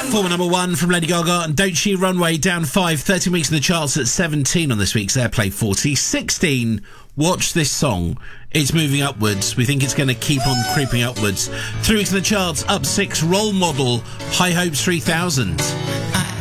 Former number 1 from Lady Gaga and Don't She Runway, down 5, 13 weeks in the charts at 17 on this week's Airplay 40. 16, watch this song. It's moving upwards. We think it's going to keep on creeping upwards. 3 weeks in the charts, up 6, Role Model, High Hopes 3000.